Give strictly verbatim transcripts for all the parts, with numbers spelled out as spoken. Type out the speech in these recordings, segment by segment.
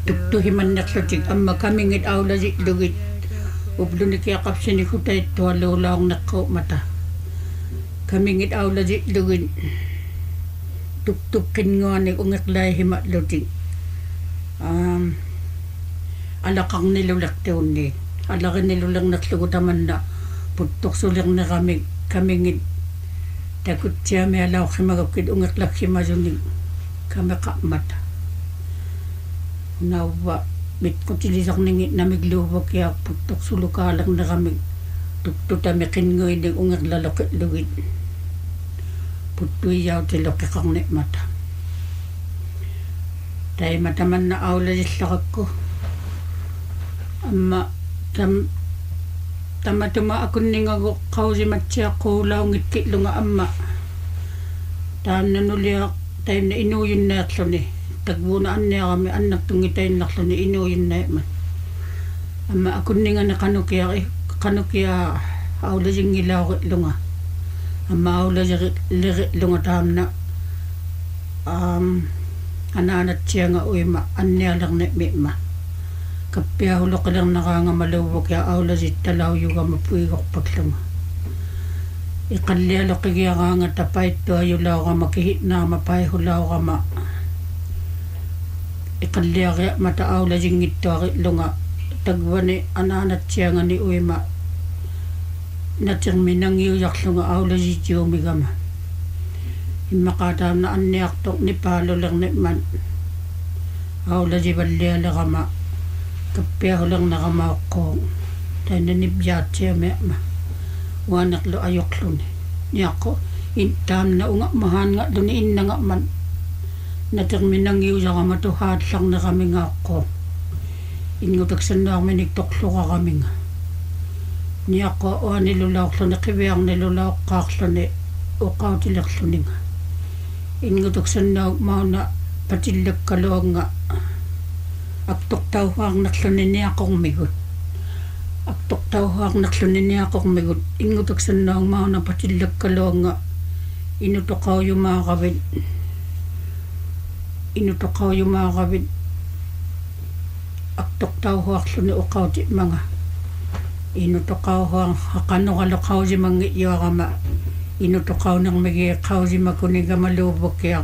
tuktuhiman naksatik amma kamingit awlajik dugit ublunik yakap sinikutay tuwalulaong nakko mata kamingit awlajik dugit tuktukin ngani ungaklay himat lutik um alakang nilulak teuni alakan nilulang naksugutaman na putok sulang na kami kamingit takut siya may alaw kimagapkid ungaklak himajuning kami kamata nawa mit ko tilisak ningit namiglubo kaya putok sulukalang na kami tuktuta mekin ngoy ng ungat lalakit lugit putoy yaw tilokik ang nek mata tayo mataman na awla jislakak ko amma tam tama tuma akun ningago kausi matya ko law ngit lunga amma tam nanuliak tayo na inuyin na ni tagbunaan niya kami anak tungitayin lakso ni inuyin na man ama akun ninga na kanukya kanukya awla jing ilaw lunga ama awla jing lunga tam na um ananat siya nga uy ma anya lang na ma kapya hulo ka lang nakanga malubok ya awla jit talaw yuga mapuigok paglunga ikalya lo kaya nga tapay to ayulaw ka makihit na mapay hulaw ka ma ikalya mata awla jing ito lunga tagwane ananat siya nga ni uy ma natyang minang yuyak lunga awla jit yumigama imakatam na anyak to ni palo lang ni man awla jit balya lang kama kapya hulang nakamako tayo nanibiyat siya me ma wanak lo ayok lo ni niyako intam na unga mahan nga doon ina nga man natyang minang yuyak nga matuhat lang na kami nga ako ingutaksan na kami nagtoklo ka kami nga niya ko o nilulaw ko na kibiyang nilulaw kaklo ni o kao tilaklo ni nga ingutaksan na mao na patilag kalo nga aktok tao hang naklo ni niya kong migot aktok tao hang naklo ni niya kong migot ingutaksan na mao na patilag kalo nga inutukaw yung mga kabit inutukaw yung mga kabit aktok tao haklo ni ukaw ti mga inutukaw hang hakano kalakaw si mga iyo kama inutukaw nang magikaw si makuniga malubok kaya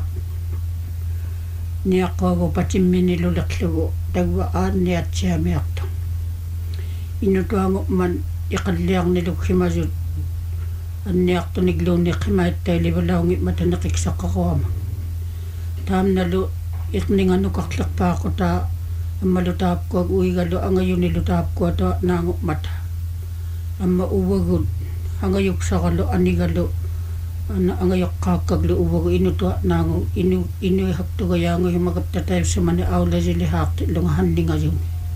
niya ko ako patimmi nilulaklo dagwaan niya siya may akto inutuang man ikaliyang nilukimazut an niya akto niglo ni kimait tayo libalaw ngit mata nakiksak ako ama tam na lo ikning ano kaklak pa ako ta ang malutap ko ag uwi galo ang ngayon nilutap ko ito nangok mata ang mauwagod ang ngayok sa kalo anigalo ang ngayok kakaglo uwag inuto nangok inu inu hakto gaya ngayon magaptatay sa mani awla sili hakti lungahan di ngayon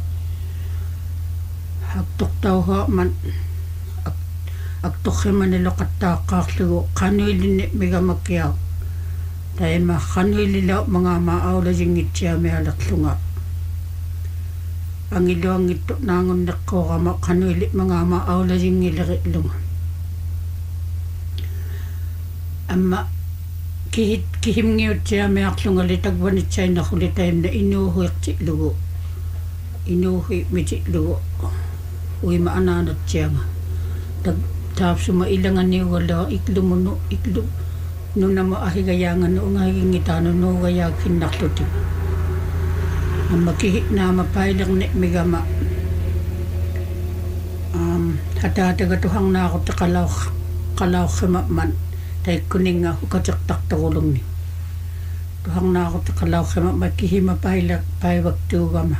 haktok tao ha man aktok man nilokat takaklo kanoy din mega makyaw tayo makanoy lilaw mga maawla jingit siya may alaklunga ang ilo ang ito nangon nako kama kanoy mga maawla jingit lunga amma kihit kihim ngiyot siya may aklunga litagwanit siya nakulit tayo na inuhuik si lugo inuhuik mi si lugo uy maananat siya nga tag tap sumailangan niyo wala iklo mo no iklo no na maahigayangan no nga hingitano no gaya kinakluti ang makihit na mapailang ni migama um hatataga tuhang na ako takalaw kalaw kamaman tayo kuning nga hukatsak takulong ni tuhang na ako takalaw kamaman makihima pailag paiwag tuwama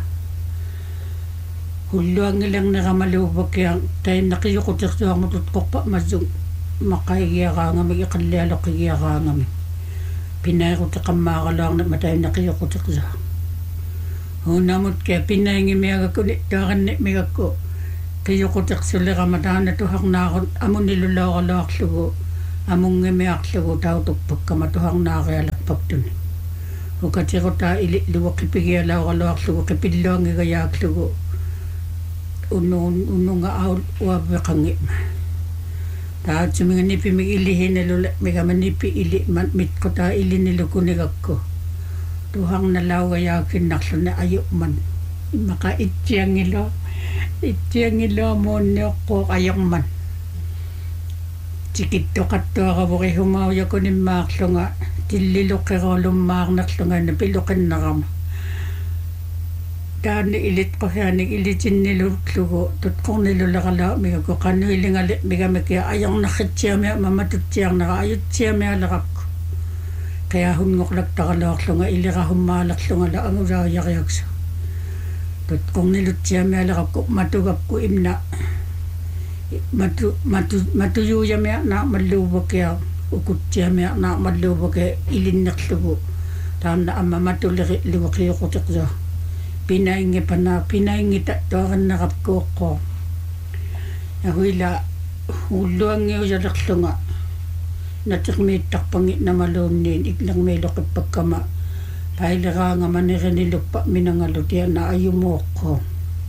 huluang ilang nakamalubog kaya tayo nakiyukutsak tuhang matutkok pa mazung makaigiya ka nga may ikalala kigiya ka nga may pinay ko ta kamakalang na matay nakiyukutsak sa hunamot kaya pinay nga may agakunit dakan ni may ako kiyukutsak sila ka matahan na tuhang na ako among nilulaw ka laksugo among nga may aksugo tao tukpag ka matuhang na kaya lakpag dun hukatsi ko ta ililuwa kipigya law ka laksugo kipidlaw nga kaya aksugo uno uno nga aw wabakangit taat sa mga nipi mig ilihin na lula mga manipi ili man mit ko ta ili nilukunigat ko tuhang nalaw kayakin nakso na ayo man maka itsiyangilo itsiyangilo monne ko ayangman tikitto katto akavori humauya ko ni maaklunga tillilukero lummaarnarlunga na piluqinnarama taani ilit ko hiani ilitin niluklugo tutkornilulaqala migaku qanuilingali migamiki ayarnarritsiamia mamatutsiarnara ayutsiamialeraqku kaya hunngorlaktaqalaorlunga ilirahummaalaklunga la angulaajariaksa tutkornilutsiamialeraqku matugapku imna matu matu matuyuujamia na malluuvakia ukutsiamia na malluuvake ilinnerlugu taamna amma matulleri luuqiuqutiqsa pinaingi pana pinaingi tattuarannaqapkuuqqo yahuila hulluangiujalerlunga natirmiittarpangi namaluunniin iklermiiloqippakkama paileraanga manereniluppa minangalu tiana ayumuuqqo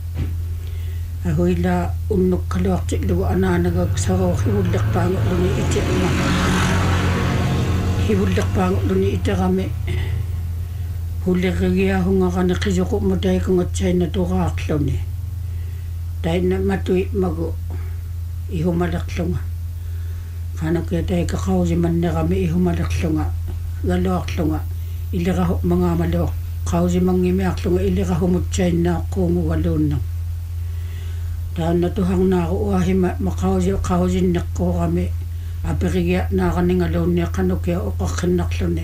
ahuila unnukkaluartik lugu anaanagak saroo hiwullerpaangulluni itirma hiwullerpaangulluni itirame hullerrigiahungarani qisuqu mutaikungatsaina turaarluni taina matui magu ihumalerlunga qanakia taikaqausimannerami ihumalerlunga galuarlunga ilirahu mangaamaluaq qausimangimiarlunga ilirahumutsainnaaqquungugaluunna taanna tuhangnaaqu uahima maqausi qausinneqquurami aperigia naaqaningaluunni qanukia uqarqinnarluni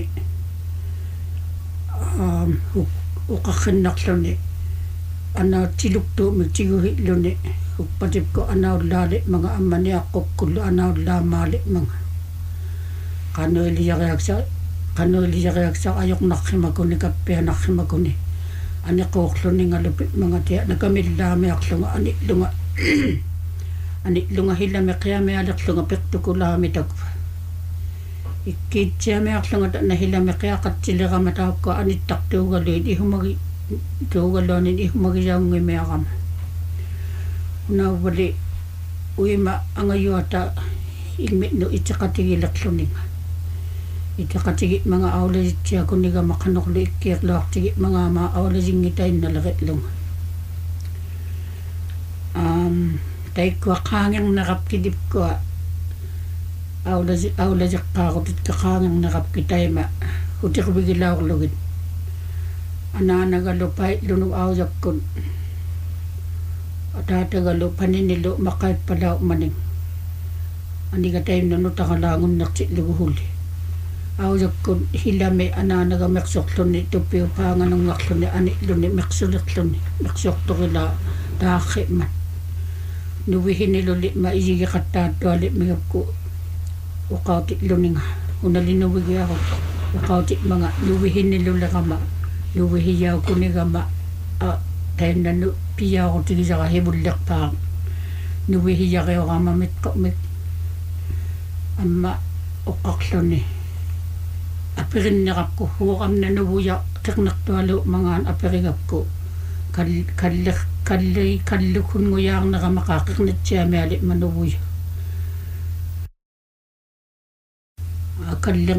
um uqarqinnarluni anaatsiluktu mitiguhilluni uppatipku anaullaali manga ammaniaqqukkullu anaullaamaali manga qanuiliariaksa qanuiliariaksa ajoqnarrimakuni kappianarrimakuni aniquurluni ngalupi manga tia nakamillaamiarlunga anillunga anillunga hilameqiamialerlunga piqtukulaamitakva ikkiitsiamiarlunga tanna hilameqiaqatsileramataakku anittartuugaluin ihumagi tuugaluanin ihumagisaungimiarama unauvali uima angayuata ilmitnu itiqatigilerluninga itiqatigi manga aulasitsiakuniga maqanorlu ikkiirluartigi mangama aulasinngitainnaleretlunga um taikkua qaangernerapkidipkua aulasi aulasiqqaarutit qaangernerapki taima utirvigilaurlugit anaanagalu paitlunu ausakkun ataatagalu paninilu maqaippalau maning aniga taimna nutaqalaangunnertitlugu hulli ausakkun hilame anaanaga meqsorluni tuppiupaanganungarluni anitluni meqsulerluni meqsortorila taaqqiman nuvihiniluli ma isigiqattaattuali migapku uqautitluniga unalinuvigiaru uqautit manga nuvihinilullerama nuvihiyaaukunigama a tainna piyaarutigisara hivullerpaa nuvihiyariorama mitqamik amma uqqarluni aperinnerapku huuqamna nuvuya ternertualu mangaan aperigapku kal kallir kalli kallukunguyaarnerama qaaqirnitsiamiali manuvuya kallir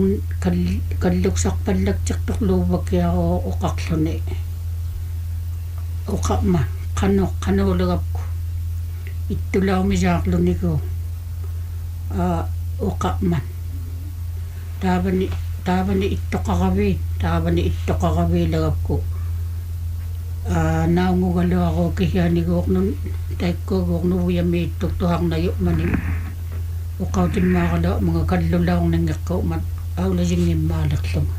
kalluksarpallaktirtorluuvakiaro uqqarluni uqamma qano qanuulegapku ittulaumisaarlunigu a uqamman taavani taavani ittoqaravi taavani ittoqaraviilegapku a naungugaluaru kihianiguornun taikkuuguornuvuyamiittuk tuharnayu uqautimmaaqala mga kallulaorningeqqu mat aulasingimmaalerlunga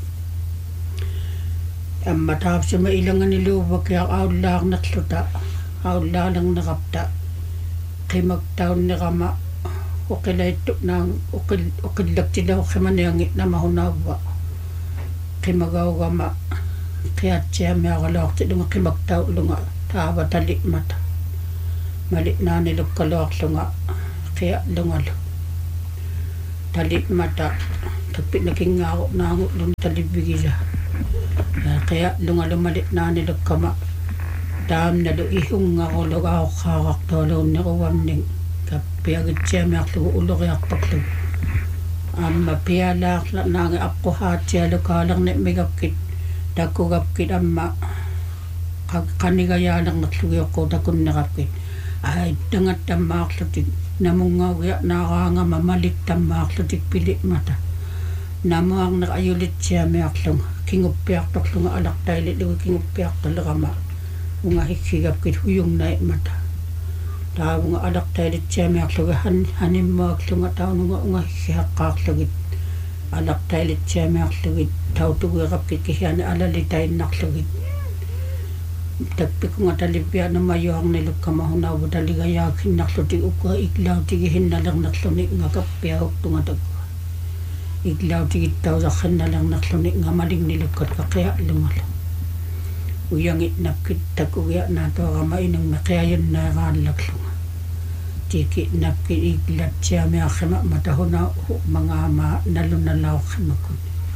amma taapsima ilanganiluuvakia aullaarnerluta aullaalernerapta qimaktaunnerama uqilaittu naang uqil uqillaktilaorrimaniangit namahunaavva qimagaugama qiatsiamiaqaloortilunga qimaktaulunga taava talimata mali'naanilukkaluarlunga qia'lungalu talimata tappinakingaaqu naangu'luni talivvigila qia'lungalu mali'naanilukkama taamnalu ihungarulug aoqqaarartualuunniruamning kappiagitsiamiarlugu uluriarparlugu amma pialaarla naangi aquhaatsialu kaalerni migakkit takkugapkit amma kanigaya lang nakluyo ko takun nakapit ay dangat tamaklutik namungaw nakanga mamalik tamaklutik pilit mata namuang nakayulit siya meaklong kingupiak taklong alak tayo liwi kingupiak talaga ma mga hikigap kit huyong na mata tawa nga alak tayo siya meaklong hanim maklong at tao nga nga hikakaklogit alak tayo siya meaklong tao tugakap kit kihiyan alalitay naklogit tapi ko nga talipya na mayohang nilog kamahunaw daligayakin naklutik uka iklaw tigihin na lang naklunik nga kapya hukto nga tag iglaw tigit daw sa kanalang naklunik nga maling nilukot ka kaya lumala uyang itnapkit takuya na to ka mainang makayan na kalaklong tiki napkit iglat siya may akima mataho na mga ma nalunalaw kimakun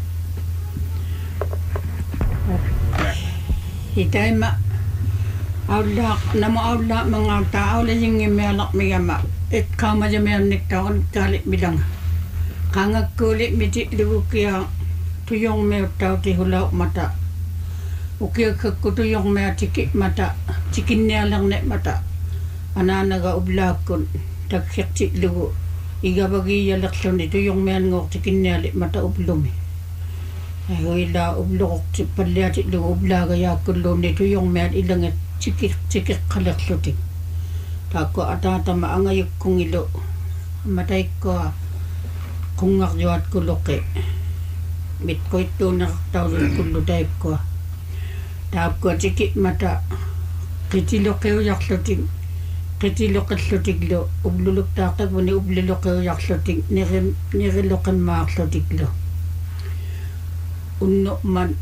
itay ma awla namo awla mga tao la yung imelak miyama it kama jamiyan niktaon kalit bilang kangak kulit miti lukia tuyong me tau ti hula mata ukia ke tuyong me tiki mata cikin lang nek mata anana ga ublakun tak hekti lugu iga bagi ya laksyon itu yung me ngok cikin le mata ublumi ay ila ublok ci palya ci lugu ublaga ya kulum ni tuyong me ilang cikik cikik kalaksutik tako atata maangayuk kung ilo matay ko kung ngakjawat ko loke mit ko ito nakaktaulun kulo daip ko tap ko cikik mata kiti loke uyak luting kiti loke luting lo ubluluk takag wani ubluloke uyak luting nire loken maak luting lo unno man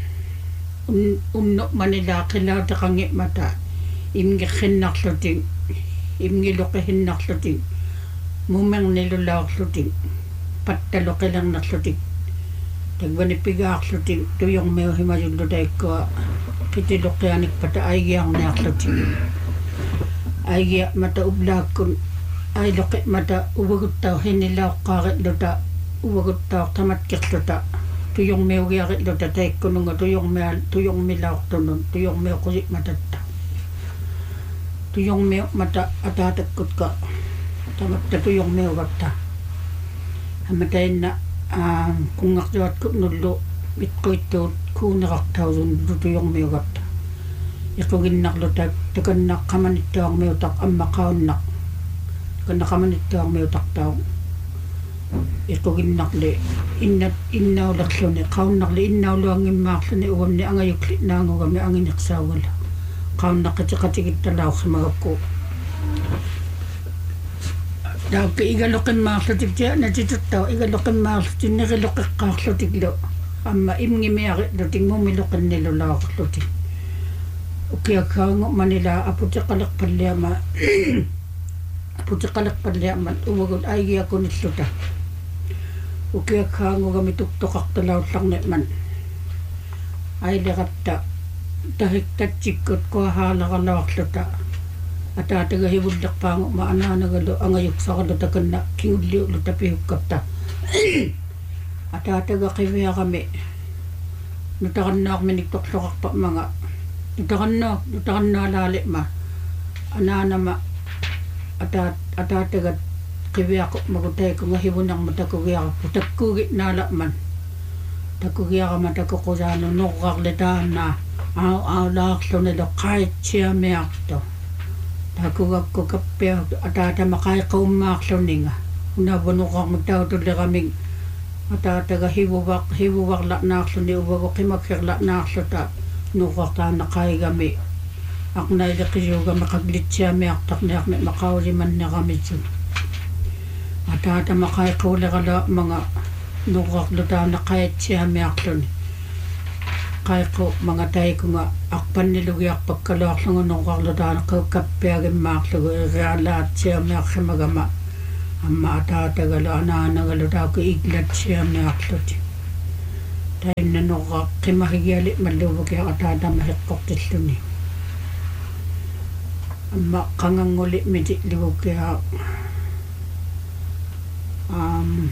unno manila kilaw takangit mata imge khinak luting imge loke hinak luting mumeng nilulaw luting patalo ka lang naklutik tagbani pigak luting tuyong meo himayulo day ko kitilok yanik pata ay giyang naklutik ay giyak mata ublakun ay loke mata uwagut tau hinilaw kakit luta uwagut tau tamat kik luta tuyong meo giyakit luta day ko nunga tuyong meo tuyong milaw tunun tuyong meo kusik matata tuyong meo mata atatakot ka tamat na tuyong meo gata amatay na um, kung ngakjawat ko nulo bit ko ito kung nakaktaw nulo yung may ugat ito ginaklo tagan na kamanito ang may utak ang makaon nak tagan na kamanito ang may utak taw ito ginakli inat inaw laksyon ni kaon nakli inaw lo ang imaklo ni uwam ni ang ayukli na ang uwam ni ang inaksawal kaon nakatikatikit talaw sa mga ko daw ke igaloken maaklutik tiya na titutaw igaloken maaklutik nagaloken kaklutik lo amma imngi meyakit luting mo miloken nilo laklutik ukia kango manila aputya kalak palyama aputya kalak palyama uwagod ay giya ko nitluta ukia kango gamituktukak talaw lang netman ay lakatta dahik tatsikot ko hala ka lakluta at ataga hibuldak pango maana nagalo ang ayok sa kalutakan na kingudli ulit tapi hukapta at ataga kaya kami nutakan na ako miniktok-tokak pa mga nutakan na nutakan na lali ma anana ma at ataga kaya ako magutay ko nga hibunang matakugya ko putakugit na lakman takugya ka matakukusano nukaklitahan na aw-aw lakso nilo kahit siya may akto aku aku kapya atata makay ko umakso ninga unabuno ko magtaw tuloy kaming atata ga hibuwak hibuwak la nakso ni uwak kimakir la nakso ta nukak ta nakay kami ak nailakisyo ka makaglit siya may aktak na akme makawali man na kami dyan atata makay ko lakala mga nukak luta nakayat siya may akso ni kaya ko mga tayo ko nga akpan nilugyak pagkalak ng anong kaklatan ko kapyagin maklugo iralat siya maksa magama ang maatatagala ananagaluta ko iglat siya maklot tayo na nukak kimahigyali malubog yung atata mahikok tito ni ang makanganguli midi lubog kaya um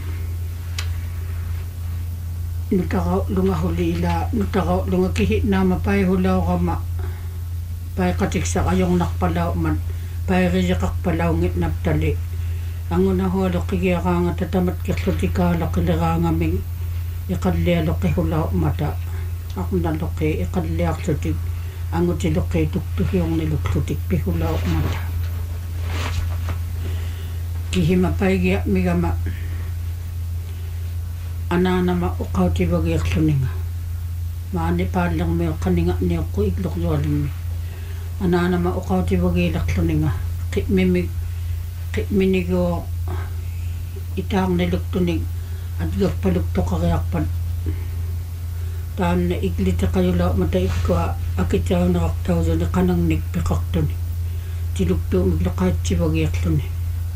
nutakaw lunga hulila nutakaw lunga kihit na mapay hulaw ka ma paikatiksa kayong nakpalaw man pairiyakak palaw ngit naptali ang unahualo kigiyakanga tatamat kislutikala kilirangaming ikallialo kihulaw mata ako naloki ikalliak sutik ang utiloki tuktuhyong niluksutik pihulaw mata kihima paigiya migama ananama ukaw tibagyak suninga maani palang may kaninga niya ko iklok yuwaling mi ananama ukaw tibagyak suninga mimig minigo itang niluktunig at gagpalukto kakayakpan taan na iglita kayo law mataik ko akitaw na kaktaw doon na kanang nigpikakto ni tilukto maglakayat tibagyak suninga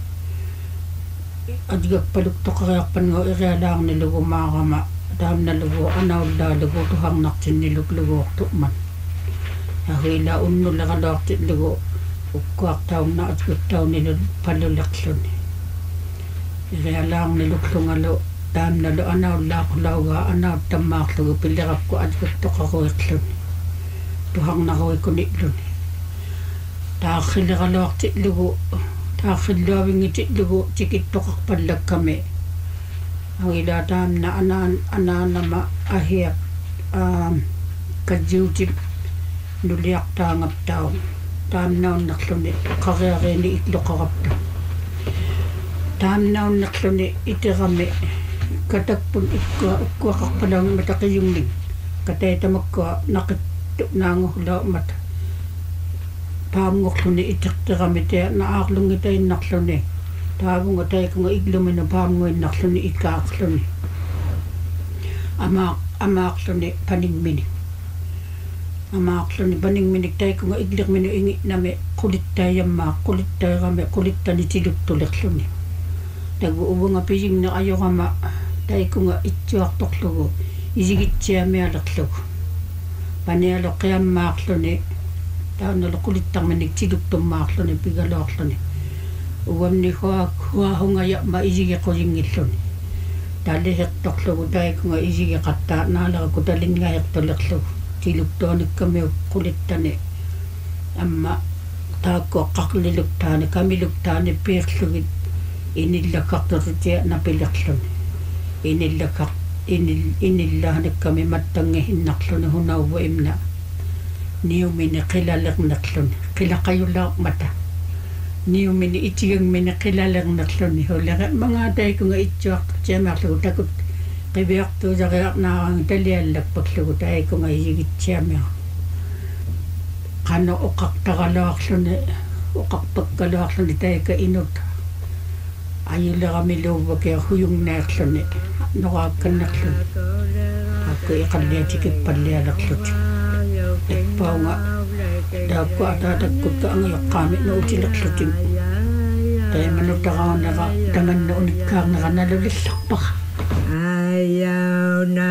at gagpalukto kakayakpan nga irialang nilugo makama dam na lugo anaw da lugo tuhang naktin niluglugo tukman ahila unno lakalaktin lugo ukkwak taw na at gagtaw nilug palulakson irialang niluglo nga lo dam na lo anaw lakulaw ga anaw tamak lugo pilirap ko at gagto kakawikson tuhang nakawikuniklo takilikalaktin lugo takilawing itilugo tikitokak palag kami ang ilatam na anan ananama ahiyap um, kajiwtip nuliak tangap tao tam naon nakluni kakayari ni itlo kakapta tam naon nakluni iti kami katagpun ikwa ukwa kakpalang matakayong ling katay tamakwa nakituk nanguhulaw mata pamngok luni itikta kami te naaklong itay nakluni tabong atay kung iglumin na pamngoy nakluni ikakluni amak amak luni paningminig amak luni paningminig tay kung iglik minu ingi nami kulit tayo mak kulit tayo kami kulit tayo nitidugtulik luni nag-uubong nga pising na kayo kama tay kung itsuak toklugo isigit siya may alaklugo paniyalok kaya mak luni tao na kulit tang manig siduk tumaklo ni pigaloklo ni uwam ni huwa huwa hungaya maisige ko yung ilo ni dali hektoklo ko dahil ko nga isige kata nala ko dalin nga hektolaklo siluk tonik kami kulit tani amma tako kakliluk tani kami luk tani pirslugit inilakak to siya napilaklo ni inilakak inil inilahanik kami matangihin naklo ni hunaw imna niyo mini kilalang naklon kila kayo lang mata niyo mini itiyang mini kilalang naklon ni hula mga day ko nga itiyak siya maklo takot kabiyak to sa kaya na ang taliyalak paglo tayo ko nga isigit siya mga kano ukak takalakson ni ukak pagkalakson ni tayo ka inot ayaw lang kami luwa kaya huyong naklon ni nakakan naklon ako ikalya tikip palya naklon Ipao nga, dako at atagkod ka ang iyak kami na utilak-lutin. Tayo manuta ka na ka, daman na unig ka na ka nalulisak pa ka. Ayaw na,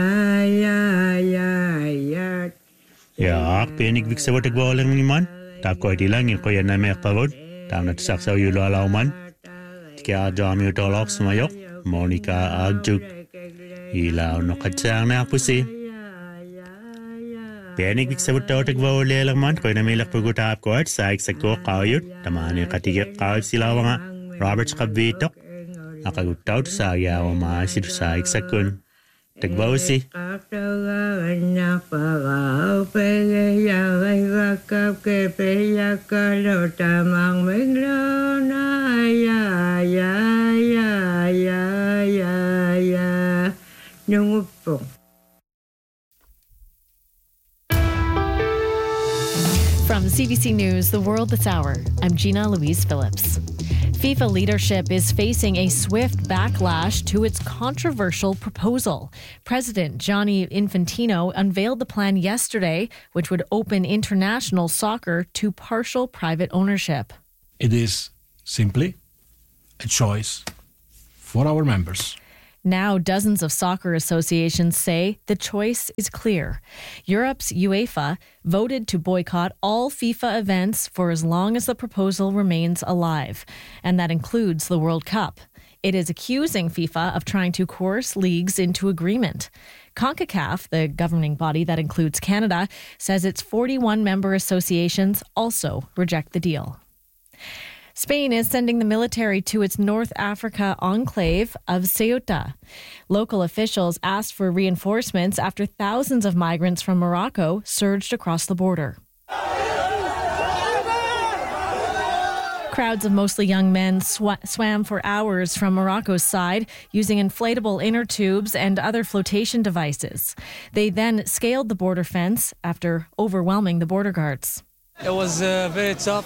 ayayayat. Ja, penig viksa watak walang niman. Tako iti lang yung kaya na may kawad. Tam na tasaksaw yulo alawman. Kaya jami utolok sumayok. Monica agjuk. Ilaw no katsang na pusi. Penig viksa watak walang man. Kaya na may lakpugot hapkot. Saik sa ko kawayot. Tamani katigak kawad sila nga. Robert Skavitok. Nakagutaw sa ayaw maasid sa iksakun. Tagbaw si. From C B C News, The World This Hour, I'm Gina Louise Phillips. FIFA leadership is facing a swift backlash to its controversial proposal. President Gianni Infantino unveiled the plan yesterday, which would open international soccer to partial private ownership. It is simply a choice for our members. Now, dozens of soccer associations say the choice is clear. Europe's UEFA voted to boycott all FIFA events for as long as the proposal remains alive, and that includes the World Cup. It is accusing FIFA of trying to coerce leagues into agreement. CONCACAF, the governing body that includes Canada, says its forty-one member associations also reject the deal. Spain is sending the military to its North Africa enclave of Ceuta. Local officials asked for reinforcements after thousands of migrants from Morocco surged across the border. Crowds of mostly young men sw- swam for hours from Morocco's side using inflatable inner tubes and other flotation devices. They then scaled the border fence after overwhelming the border guards. It was uh, very tough.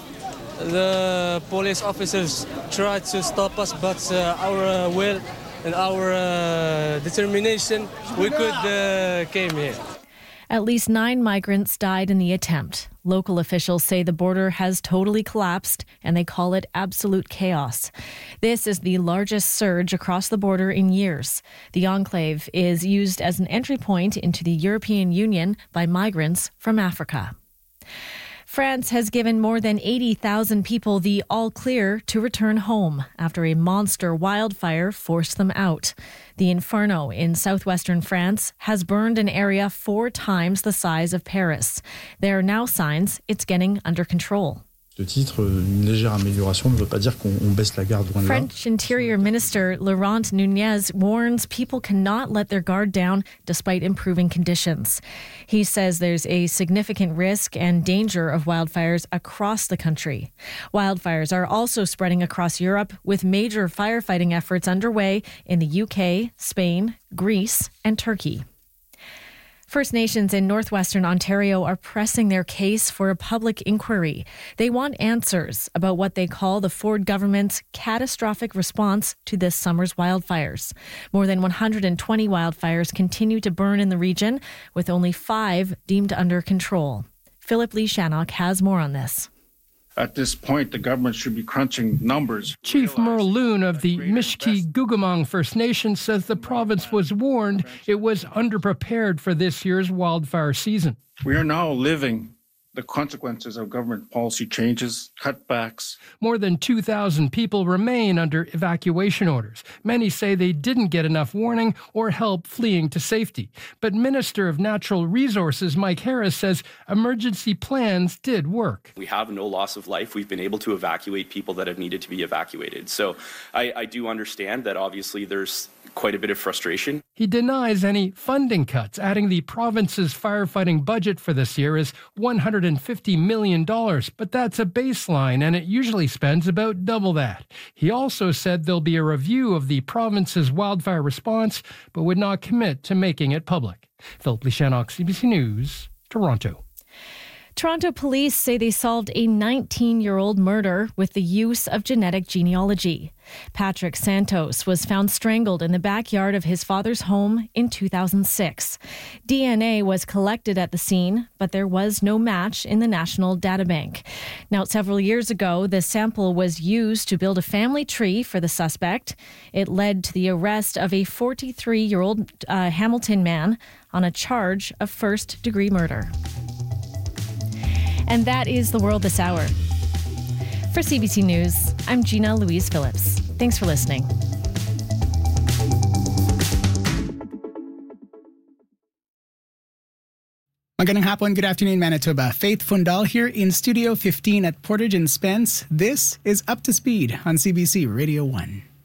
The police officers tried to stop us, but uh, our uh, will and our uh, determination, we could uh, came here. At least nine migrants died in the attempt. Local officials say the border has totally collapsed, and they call it absolute chaos. This is the largest surge across the border in years. The enclave is used as an entry point into the European Union by migrants from Africa. France has given more than eighty thousand people the all-clear to return home after a monster wildfire forced them out. The Inferno in southwestern France has burned an area four times the size of Paris. There are now signs it's getting under control. De titre, une légère amélioration ne veut pas dire qu'on on baisse la garde. French Interior Minister Laurent Nunez warns people cannot let their guard down despite improving conditions. He says there's a significant risk and danger of wildfires across the country. Wildfires are also spreading across Europe, with major firefighting efforts underway in the U K, Spain, Greece, and Turkey. First Nations in northwestern Ontario are pressing their case for a public inquiry. They want answers about what they call the Ford government's catastrophic response to this summer's wildfires. More than one hundred twenty wildfires continue to burn in the region, with only five deemed under control. Philip Lee Shannock has more on this. At this point, the government should be crunching numbers. Chief Merle Loon of the Mishki-Gugamong First Nation says the province was warned it was underprepared for this year's wildfire season. We are now living the consequences of government policy changes, cutbacks. More than two thousand people remain under evacuation orders. Many say they didn't get enough warning or help fleeing to safety. But Minister of Natural Resources Mike Harris says emergency plans did work. We have no loss of life. We've been able to evacuate people that have needed to be evacuated. So I, I do understand that obviously there's quite a bit of frustration. He denies any funding cuts, adding the province's firefighting budget for this year is one hundred fifty million dollars, but that's a baseline and it usually spends about double that. He also said there'll be a review of the province's wildfire response, but would not commit to making it public. Philip Lee Shannock, C B C News, Toronto. Toronto police say they solved a nineteen-year-old murder with the use of genetic genealogy. Patrick Santos was found strangled in the backyard of his father's home in two thousand six. D N A was collected at the scene, but there was no match in the National Databank. Now, several years ago, the sample was used to build a family tree for the suspect. It led to the arrest of a forty-three-year-old uh, Hamilton man on a charge of first-degree murder. And that is the world this hour. For C B C News, I'm Gina Louise Phillips. Thanks for listening. Magandang hapon, good afternoon, Manitoba. Faith Fundal here in Studio fifteen at Portage and Spence. This is Up to Speed on C B C Radio one.